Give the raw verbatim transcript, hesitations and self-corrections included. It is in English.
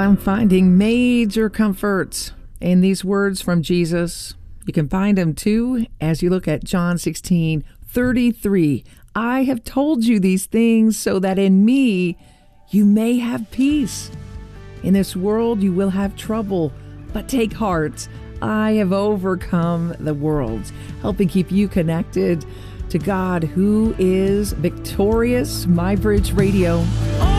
I'm finding major comforts in these words from Jesus. You can find them too as you look at John sixteen thirty-three. I have told you these things so that in me you may have peace. In this world you will have trouble, but take heart. I have overcome the world. Helping keep you connected to God, who is victorious. My Bridge Radio.